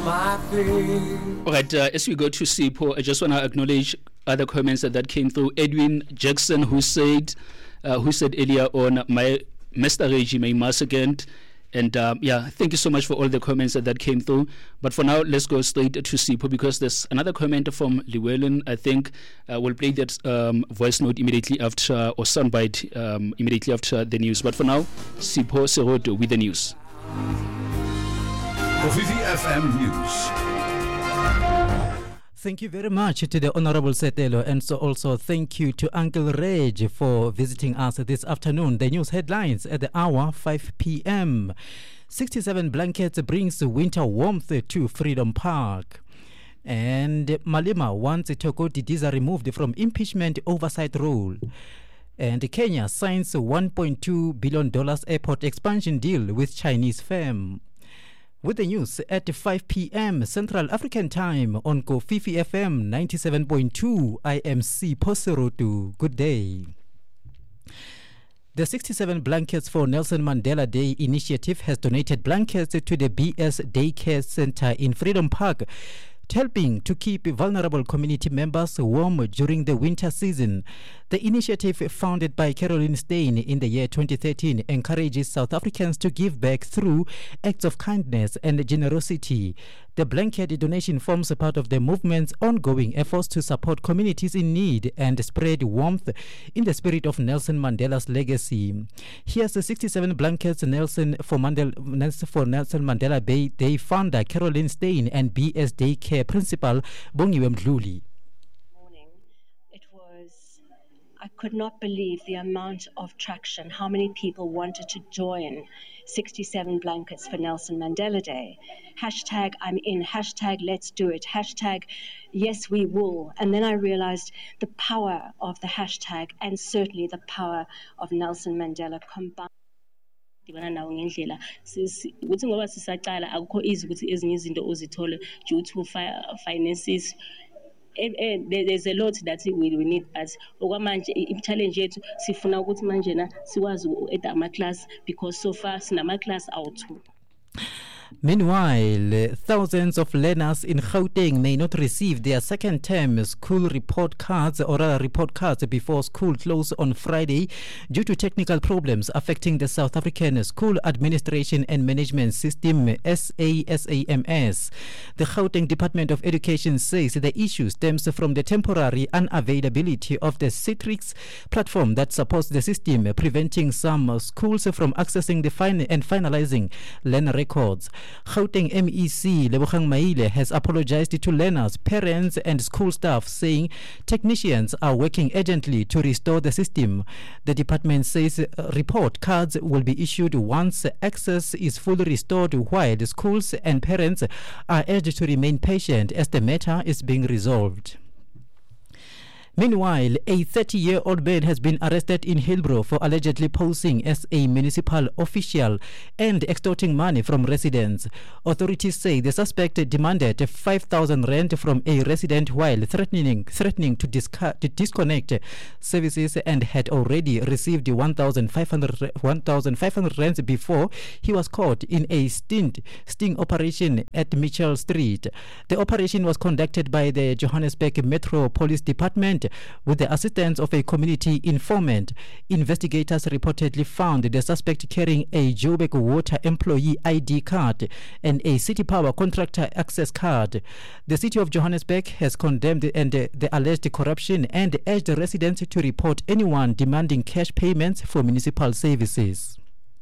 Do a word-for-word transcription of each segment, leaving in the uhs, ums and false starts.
my face. All right, uh, as we go to Sipho, I just want to acknowledge other comments that, that came through. Edwin Jackson, who said, uh, who said earlier on, my Mister Reggie, my massacant. And um, yeah, thank you so much for all the comments that, that came through. But for now, let's go straight to Sipho, because there's another comment from Llewellyn. I think uh, we'll play that um, voice note immediately after, or soundbite um, immediately after the news. But for now, Sipho Seroto with the news. V V F M News. Thank you very much to the Honorable Setelo, and so also thank you to Uncle Reg for visiting us this afternoon. The news headlines at the hour five p.m. sixty-seven blankets brings winter warmth to Freedom Park. And Malema wants Thoko Didiza removed from impeachment oversight role. And Kenya signs a one point two billion dollars airport expansion deal with Chinese firm. With the news at five p.m. Central African Time on Kofifi F M ninety-seven point two, I am Sipho Seroto. Good day. The sixty-seven Blankets for Nelson Mandela Day initiative has donated blankets to the B S Daycare Center in Freedom Park, helping to keep vulnerable community members warm during the winter season. The initiative, founded by Caroline Stein in the year twenty thirteen, encourages South Africans to give back through acts of kindness and generosity. The blanket donation forms a part of the movement's ongoing efforts to support communities in need and spread warmth in the spirit of Nelson Mandela's legacy. Here's the sixty-seven blankets Nelson for, Mandela, for Nelson Mandela Bay Day founder Caroline Stein and B S Daycare principal Bongiwe Mdluli. Morning. It was, I could not believe the amount of traction, how many people wanted to join sixty-seven blankets for Nelson Mandela Day. Hashtag I'm in, hashtag let's do it, hashtag yes we will. And then I realized the power of the hashtag and certainly the power of Nelson Mandela combined. Dibana nawo ngendlela ukuthi ngoba sisaqala akukho easy ukuthi ezinye izinto uzithole due to finances. There's a lot that we, we need, but okwamanje i-challenge yethu sifuna ukuthi manje na siwazi at ama class, because so far sinama class awu-two. Meanwhile, thousands of learners in Gauteng may not receive their second term school report cards or other report cards before school close on Friday due to technical problems affecting the South African School Administration and Management System, S A S A M S. The Gauteng Department of Education says the issue stems from the temporary unavailability of the Citrix platform that supports the system, preventing some schools from accessing the fin- and finalizing learner records. Gauteng M E C Lebogang Maile has apologized to learners, parents and school staff, saying technicians are working urgently to restore the system. The department says uh, report cards will be issued once access is fully restored, while the schools and parents are urged to remain patient as the matter is being resolved. Meanwhile, a thirty-year-old man has been arrested in Hillbrow for allegedly posing as a municipal official and extorting money from residents. Authorities say the suspect demanded five thousand rand from a resident while threatening threatening to, disca- to disconnect services, and had already received one thousand five hundred rands before he was caught in a stint, sting operation at Mitchell Street. The operation was conducted by the Johannesburg Metro Police Department with the assistance of a community informant. Investigators reportedly found the suspect carrying a Joburg Water employee I D card and a City Power contractor access card. The city of Johannesburg has condemned and uh, the alleged corruption and urged residents to report anyone demanding cash payments for municipal services.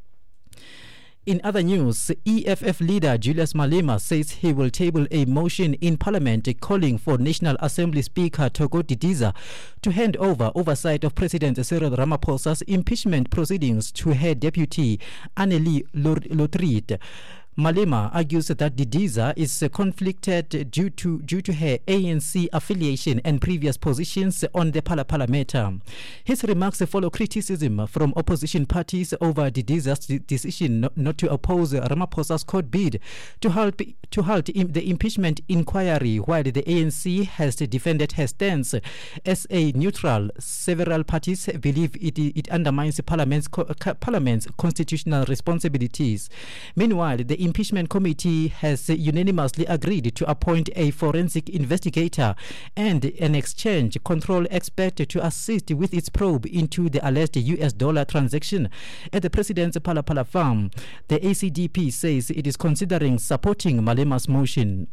In other news, E F F leader Julius Malema says he will table a motion in Parliament calling for National Assembly Speaker Thoko Didiza to hand over oversight of President Cyril Ramaphosa's impeachment proceedings to her deputy Annelie Lotriet. Malema argues that Didiza is conflicted due to due to her A N C affiliation and previous positions on the Phala-Phala matter. His remarks follow criticism from opposition parties over Didiza's decision not, not to oppose Ramaphosa's court bid to halt to halt the impeachment inquiry, while the A N C has defended her stance as a neutral. Several parties believe it it undermines Parliament's Parliament's constitutional responsibilities. Meanwhile, the the impeachment committee has unanimously agreed to appoint a forensic investigator and an exchange control expert to assist with its probe into the alleged U S dollar transaction at the president's Phala-Phala farm. The A C D P says it is considering supporting Malema's motion.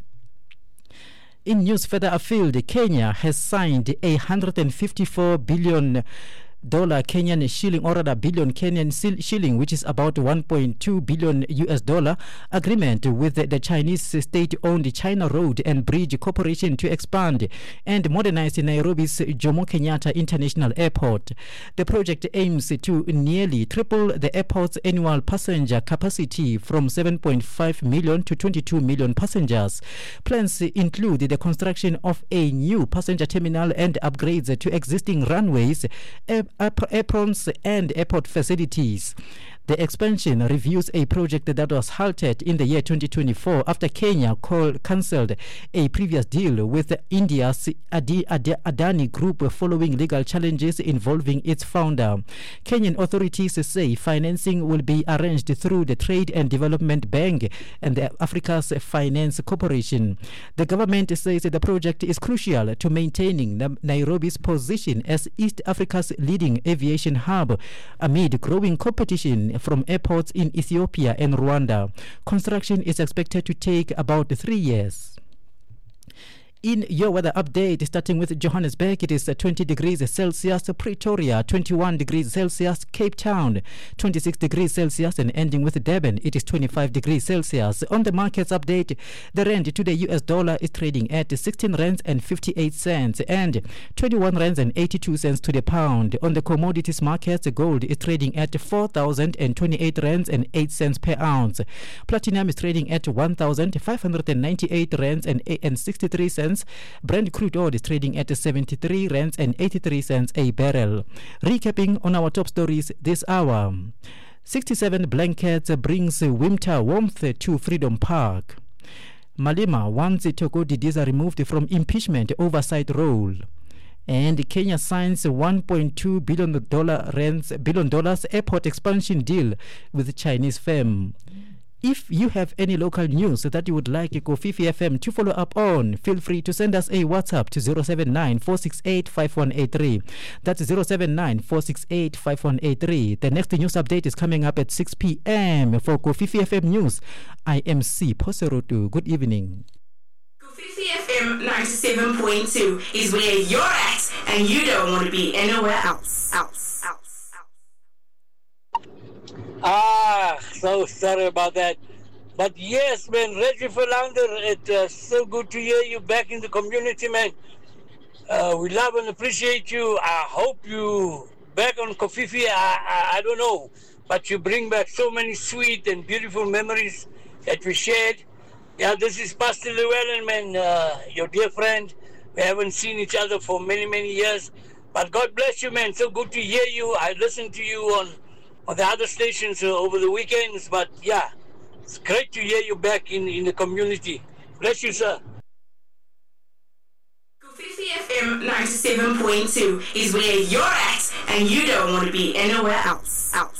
In news further afield, Kenya has signed a one hundred fifty-four billion dollar Kenyan shilling, or rather billion Kenyan shilling, which is about one point two billion U S dollar agreement with the, the Chinese state-owned China Road and Bridge Corporation to expand and modernize Nairobi's Jomo Kenyatta International Airport. The project aims to nearly triple the airport's annual passenger capacity from seven point five million to twenty-two million passengers. Plans include the construction of a new passenger terminal and upgrades to existing runways, aprons and airport facilities. The expansion reviews a project that was halted in the year twenty twenty-four after Kenya called, cancelled a previous deal with India's Adi, Adi, Adani Group following legal challenges involving its founder. Kenyan authorities say financing will be arranged through the Trade and Development Bank and the Africa's Finance Corporation. The government says the project is crucial to maintaining Nairobi's position as East Africa's leading aviation hub amid growing competition from airports in Ethiopia and Rwanda. Construction is expected to take about three years. In your weather update, starting with Johannesburg, it is twenty degrees Celsius, Pretoria twenty-one degrees Celsius, Cape Town twenty-six degrees Celsius, and ending with Durban, it is twenty-five degrees Celsius. On the markets update, the rand to the U S dollar is trading at sixteen rands and fifty-eight cents and twenty-one rands and eighty-two cents to the pound. On the commodities markets, gold is trading at four thousand twenty-eight rands and eight cents per ounce. Platinum is trading at one thousand five hundred ninety-eight rands and sixty-three cents. Brent crude oil is trading at seventy-three rands and eighty-three cents a barrel. Recapping on our top stories this hour. sixty-seven blankets brings winter warmth to Freedom Park. Malema wants Toko Didiza removed from impeachment oversight role. And Kenya signs one point two billion dollars billion dollars airport expansion deal with Chinese firm. If you have any local news that you would like Kofifi F M to follow up on, feel free to send us a WhatsApp to zero seven nine, four six eight, five one eight three. That's zero seven nine, four six eight, five one eight three. The next news update is coming up at six p.m. For Kofifi F M News, I am C. Poserotu. Good evening. Kofifi F M ninety-seven point two is where you're at, and you don't want to be anywhere else. Else. Else. Ah, so sorry about that. But yes, man, Reggie Philander, it's uh, so good to hear you back in the community, man. Uh, we love and appreciate you. I hope you back on Kofifi. I, I, I don't know, but you bring back so many sweet and beautiful memories that we shared. Yeah, this is Pastor Llewellyn, man, uh, your dear friend. We haven't seen each other for many, many years. But God bless you, man. So good to hear you. I listened to you on on the other stations uh, over the weekends, but yeah, it's great to hear you back in, in the community. Bless you, sir. Kofifi F M ninety-seven point two is where you're at, and you don't want to be anywhere else. Else.